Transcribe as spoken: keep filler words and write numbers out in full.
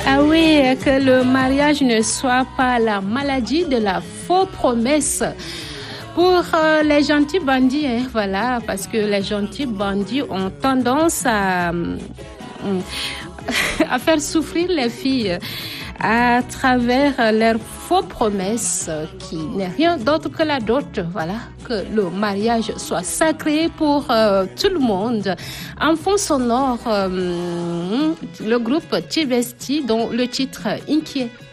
Ah oui, que le mariage ne soit pas la maladie de la fausse promesse. Pour euh, les gentils bandits, hein, voilà, parce que les gentils bandits ont tendance à, à faire souffrir les filles à travers leurs faux promesses qui n'est rien d'autre que la dot, voilà, que le mariage soit sacré pour euh, tout le monde. En fond sonore, euh, le groupe Tibesti dont le titre Inquiet.